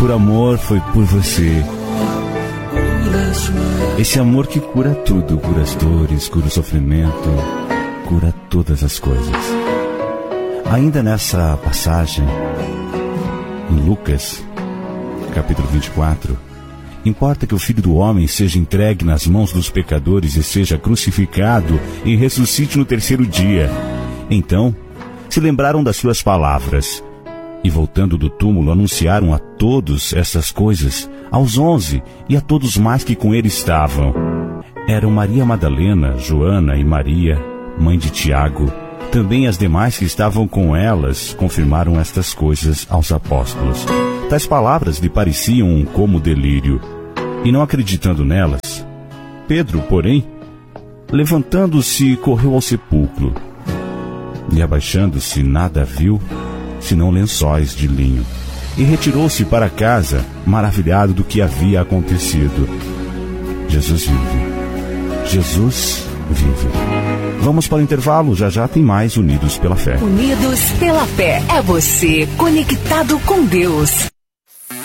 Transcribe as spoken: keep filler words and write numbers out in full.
por amor, foi por você. Esse amor que cura tudo, cura as dores, cura o sofrimento, cura todas as coisas. Ainda nessa passagem, em Lucas, capítulo vinte e quatro, importa que o Filho do Homem seja entregue nas mãos dos pecadores e seja crucificado e ressuscite no terceiro dia. Então, se lembraram das suas palavras e, voltando do túmulo, anunciaram a todos essas coisas, aos onze e a todos mais que com ele estavam. Eram Maria Madalena, Joana e Maria, mãe de Tiago. Também as demais que estavam com elas confirmaram estas coisas aos apóstolos. Tais palavras lhe pareciam como delírio, e não acreditando nelas, Pedro, porém, levantando-se, correu ao sepulcro, e abaixando-se nada viu, senão lençóis de linho, e retirou-se para casa, maravilhado do que havia acontecido. Jesus vive. Jesus vive. Vamos para o intervalo, já já tem mais Unidos pela Fé. Unidos pela Fé, é você conectado com Deus.